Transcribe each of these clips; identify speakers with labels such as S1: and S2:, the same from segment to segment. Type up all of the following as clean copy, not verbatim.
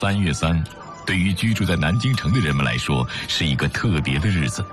S1: 3月3，对于居住在南京城的人们来说，是一个特别的日子。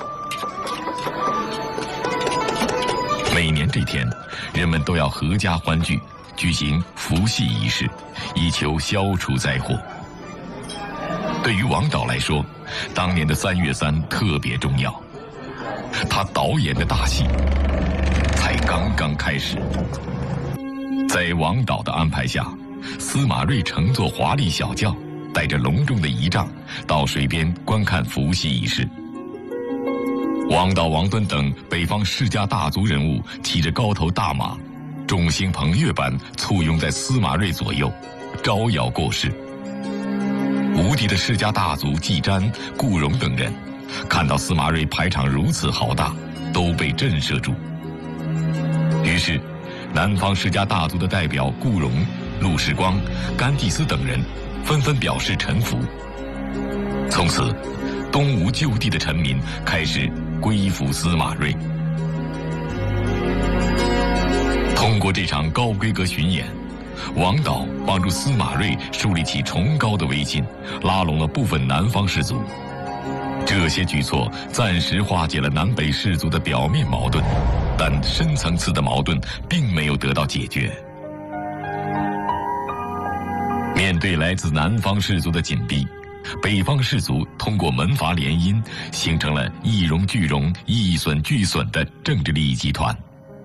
S1: 每年这天，人们都要阖家欢聚，举行除夕仪式，以求消除灾祸。对于王导来说，当年的3月3特别重要。他导演的大戏才刚刚开始。在王导的安排下，司马睿乘坐华丽小轿，带着隆重的仪仗，到水边观看除夕仪式。王导、王敦等北方世家大族人物骑着高头大马，众星捧月般簇拥在司马睿左右，招摇过市。无敌的世家大族季瞻、顾荣等人看到司马睿排场如此浩大，都被震慑住。于是南方世家大族的代表顾荣、陆时光、甘地思等人纷纷表示臣服。从此东吴就地的臣民开始归服司马睿。通过这场高规格巡演，王导帮助司马睿树立起崇高的威信，拉拢了部分南方士族。这些举措暂时化解了南北士族的表面矛盾，但深层次的矛盾并没有得到解决。面对来自南方士族的紧逼，北方士族通过门阀联姻，形成了一荣俱荣、一损俱损的政治利益集团。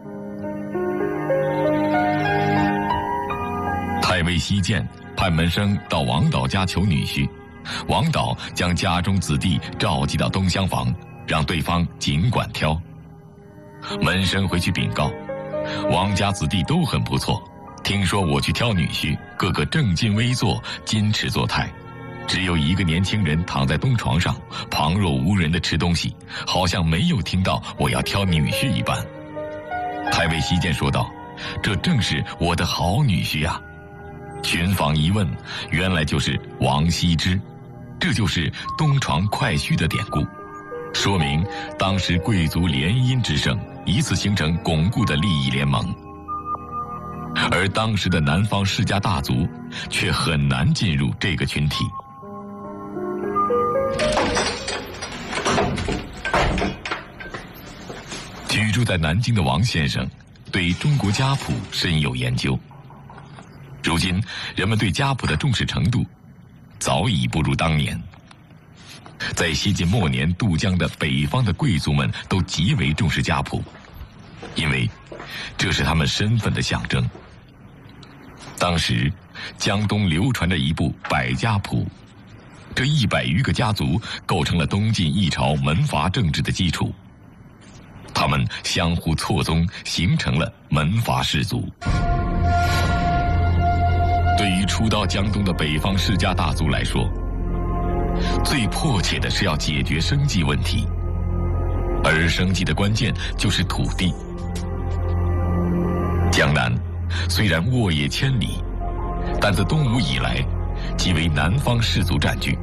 S1: 太尉西涧派门生到王导家求女婿，王导将家中子弟召集到东厢房，让对方尽管挑。门生回去禀告，王家子弟都很不错，听说我去挑女婿，个个正襟危坐，矜持作态，只有一个年轻人躺在东床上，旁若无人地吃东西，好像没有听到我要挑女婿一般。太尉西涧说道：“这正是我的好女婿呀！”群访一问，原来就是王羲之，这就是东床快婿的典故，说明当时贵族联姻之盛，以此形成巩固的利益联盟。而当时的南方世家大族却很难进入这个群体。居住在南京的王先生对中国家谱深有研究。如今人们对家谱的重视程度早已不如当年。在西晋末年渡江的北方的贵族们都极为重视家谱，因为这是他们身份的象征。当时江东流传着一部百家谱，这100余个家族构成了东晋一朝门阀政治的基础，他们相互错综，形成了门阀氏族。对于初到江东的北方世家大族来说，最迫切的是要解决生计问题，而生计的关键就是土地。江南虽然沃野千里，但自东吴以来即为南方士族占据。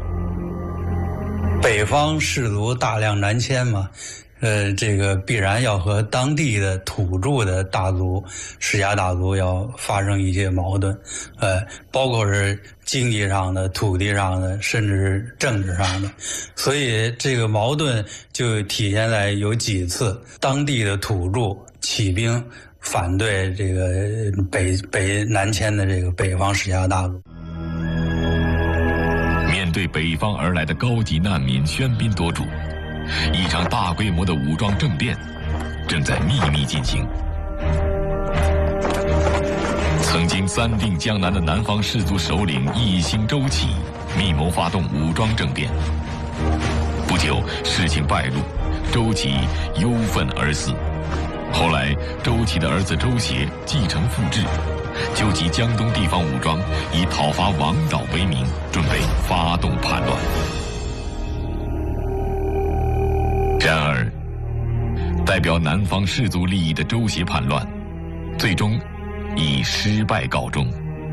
S2: 北方士族大量南迁嘛，这个必然要和当地的土著的大族、世家大族要发生一些矛盾，包括是经济上的、土地上的，甚至是政治上的。所以这个矛盾就体现在有几次当地的土著起兵反对这个北南迁的这个北方世家大族。
S1: 面对北方而来的高级难民喧宾夺主，一场大规模的武装政变正在秘密进行。曾经三定江南的南方士族首领义兴周启密谋发动武装政变，不久事情败露，周启忧愤而死。后来周启的儿子周协继承父志，纠集江东地方武装，以讨伐王导为名，准备发动叛乱。然而代表南方士族利益的周协叛乱最终以失败告终。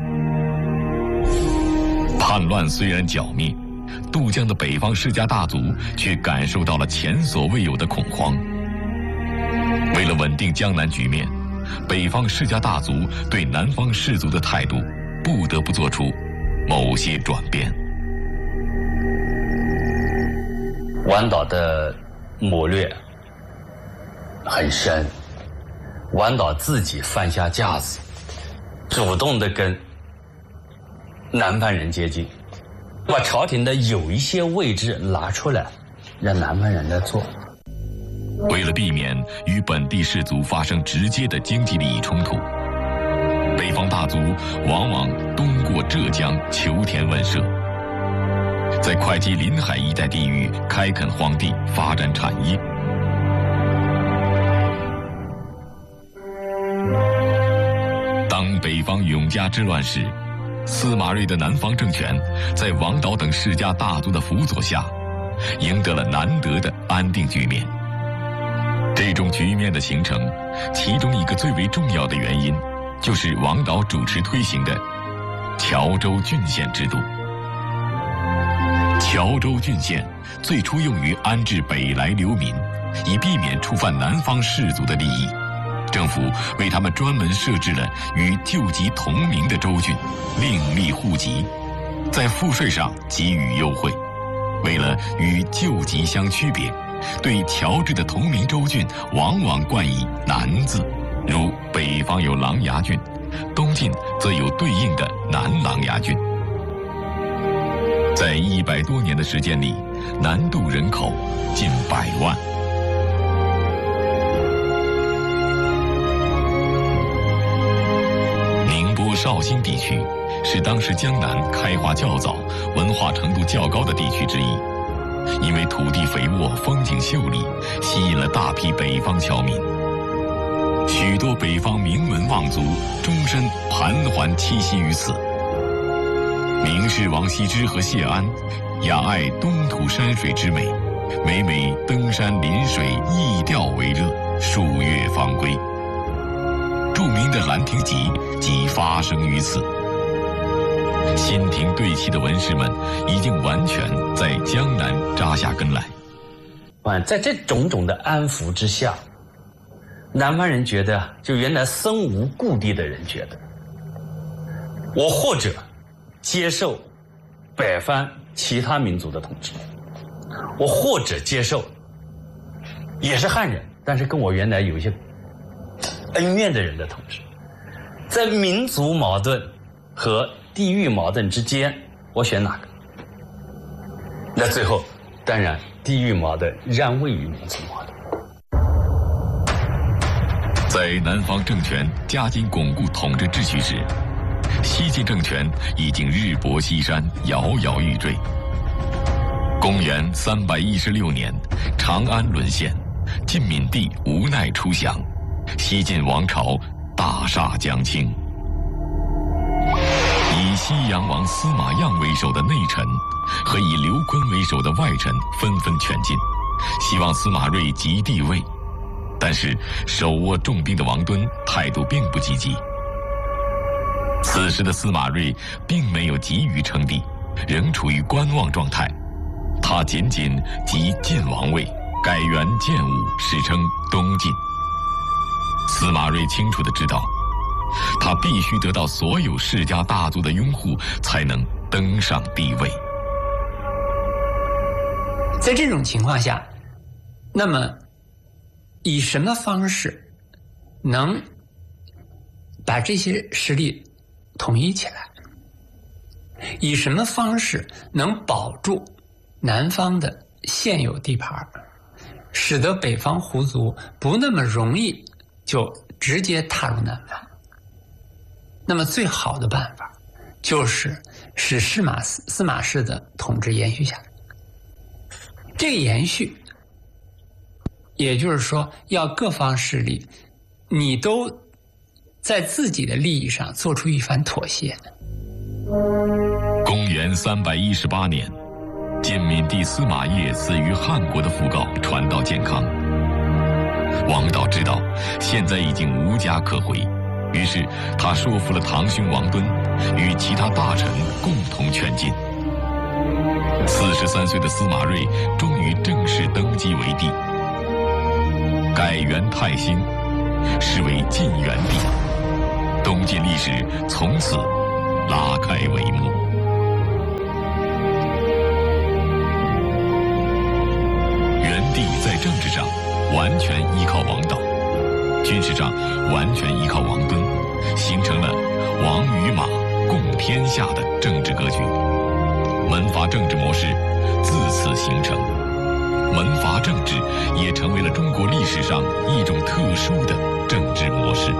S1: 叛乱虽然剿灭，渡江的北方世家大族却感受到了前所未有的恐慌。为了稳定江南局面，北方世家大族对南方士族的态度不得不做出某些转变。
S3: 王导的谋略很深，王导自己放下架子，主动的跟南方人接近，把朝廷的有一些位置拿出来，让南方人来做。
S1: 为了避免与本地士族发生直接的经济利益冲突，北方大族往往东过浙江求田问舍，在会稽临海一带地域开垦荒地，发展产业。当北方永嘉之乱时，司马睿的南方政权在王导等世家大族的辅佐下，赢得了难得的安定局面。这种局面的形成，其中一个最为重要的原因，就是王导主持推行的侨州郡县制度。侨州郡县最初用于安置北来流民，以避免触犯南方士族的利益。政府为他们专门设置了与旧籍同名的州郡，另立户籍，在赋税上给予优惠。为了与旧籍相区别，对侨治的同名州郡往往冠以南字，如北方有琅琊郡，东晋则有对应的南琅琊郡。在100多年的时间里，南渡人口近100万。宁波绍兴地区是当时江南开化较早、文化程度较高的地区之一，因为土地肥沃、风景秀丽，吸引了大批北方侨民。许多北方名门望族终身盘桓栖息于此。名士王羲之和谢安雅爱东土山水之美，每每登山临水逸钓为乐，数月方归。著名的《兰亭集》即发生于此。新亭对齐的文士们已经完全在江南扎下根来。
S3: 在这种种的安抚之下，南方人觉得，就原来身无故地的人觉得，我或者接受北方其他民族的统治，我或者接受也是汉人，但是跟我原来有一些恩怨的人的统治。在民族矛盾和地域矛盾之间，我选哪个？那最后当然地域矛盾让位于民族矛盾。
S1: 在南方政权加紧巩固统治秩序时，西晋政权已经日薄西山，摇摇欲坠。公元316年，长安沦陷，晋闵帝无奈出降，西晋王朝大厦将倾。以西阳王司马样为首的内臣和以刘琨为首的外臣纷纷劝进，希望司马睿即帝位。但是手握重兵的王敦态度并不积极。此时的司马睿并没有急于称帝，仍处于观望状态。他仅即晋王位，改元建武，史称东晋。司马睿清楚地知道，他必须得到所有世家大族的拥护，才能登上帝位。
S4: 在这种情况下，那么以什么方式能把这些势力统一起来？以什么方式能保住南方的现有地盘，使得北方胡族不那么容易就直接踏入南方？那么最好的办法就是使司马氏的统治延续下来。这个延续，也就是说，要各方势力你都在自己的利益上做出一番妥协。
S1: 公元318年，晋闵帝司马业死于汉国的讣告传到建康。王导知道现在已经无家可回，于是他说服了堂兄王敦，与其他大臣共同劝进。43岁的司马睿终于正式登基为帝，改元泰兴，是为晋元帝。东晋历史从此拉开帷幕。 政治上完全依靠王导，军事上完全依靠王敦，形成了王与马共天下的政治格局。门阀政治模式自此形成，门阀政治也成为了中国历史上一种特殊的政治模式。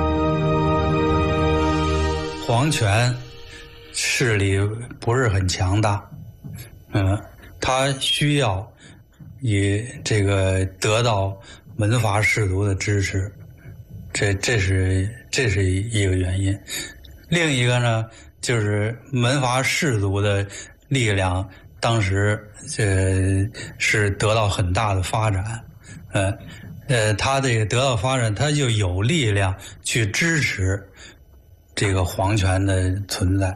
S2: 皇权势力不是很强大，他需要以这个得到门阀士族的支持，这是一个原因。另一个呢，就是门阀士族的力量当时是得到很大的发展，他这个得到发展，他就有力量去支持这个皇权的存在。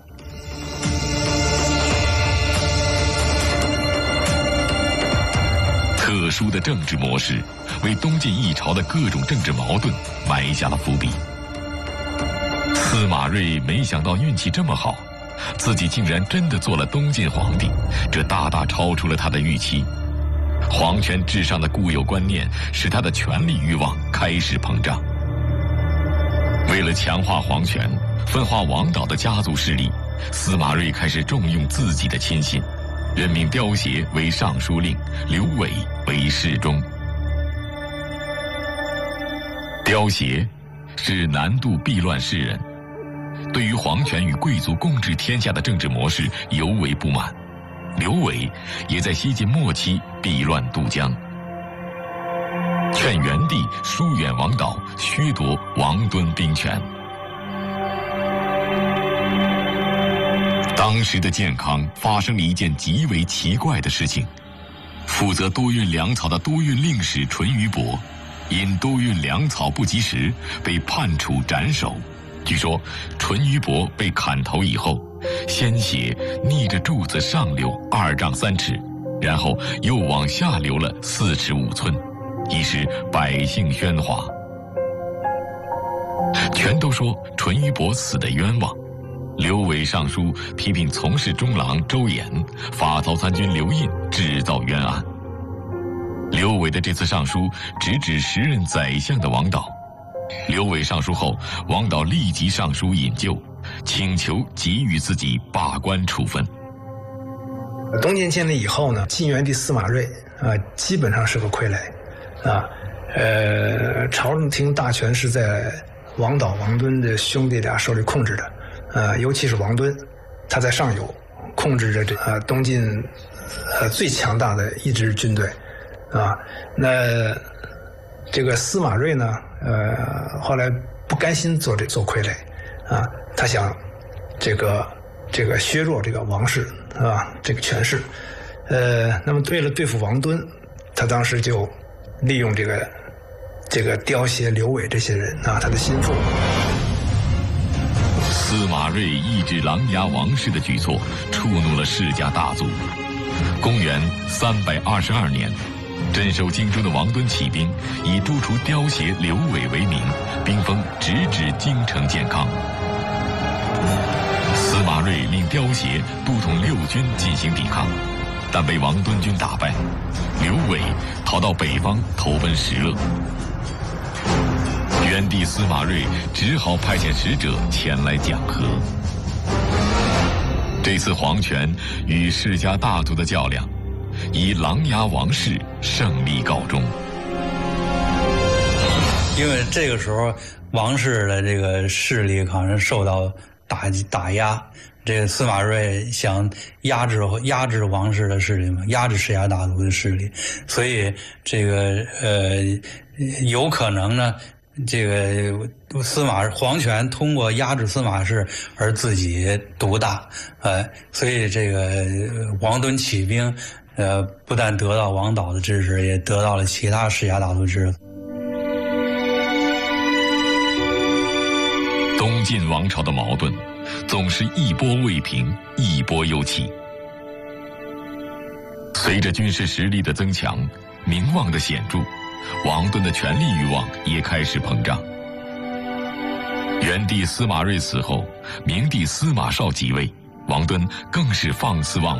S1: 特殊的政治模式为东晋一朝的各种政治矛盾埋下了伏笔。司马睿没想到运气这么好，自己竟然真的做了东晋皇帝，这大大超出了他的预期。皇权至上的固有观念使他的权力欲望开始膨胀。为了强化皇权，分化王导的家族势力，司马睿开始重用自己的亲信，任命刁协为尚书令，刘伟为侍中。刁协是南渡避乱士人，对于皇权与贵族共治天下的政治模式尤为不满。刘伟也在西晋末期避乱渡江，劝元帝疏远王导，削夺王敦兵权。当时的建康发生了一件极为奇怪的事情，负责多运粮草的多运令史淳于伯，因多运粮草不及时，被判处斩首。据说淳于伯被砍头以后，鲜血逆着柱子上流2丈3尺，然后又往下流了4尺5寸，一时百姓喧哗，全都说淳于伯死得冤枉。刘伟上书批评从事中郎周衍、法曹参军刘胤制造冤案。刘伟的这次上书直指时任宰相的王导。刘伟上书后，王导立即上书引咎，请求给予自己罢官处分。
S5: 东晋建立以后呢，晋元帝司马睿基本上是个傀儡朝廷大权是在王导、王敦的兄弟俩手里控制的，尤其是王敦，他在上游控制着东晋最强大的一支军队那这个司马睿呢后来不甘心做傀儡他想这个削弱这个王室这个权势那么为了对付王敦，他当时就利用这个刁协、刘伟这些人他的心腹。
S1: 司马睿抑制琅琊王氏的举措触怒了世家大族。公元322年，镇守荆州的王敦起兵，以诛除刁协、刘伟为名，兵锋直指京城建康。司马睿令刁协都统6军进行抵抗，但被王敦军打败。刘伟逃到北方投奔石勒。元帝司马睿只好派遣使者前来讲和。这次皇权与世家大族的较量，以琅琊王氏胜利告终。
S2: 因为这个时候王氏的这个势力可能受到打压，这个司马睿想压制王室的势力嘛，压制世家大族的势力，所以这个有可能呢，这个皇权通过压制司马氏而自己独大，所以这个王敦起兵，不但得到王导的支持，也得到了其他世家大族支持。
S1: 东晋王朝的矛盾总是一波未平，一波又起。随着军事实力的增强，名望的显著，王敦的权力欲望也开始膨胀。元帝司马睿死后，明帝司马绍即位，王敦更是放肆妄为。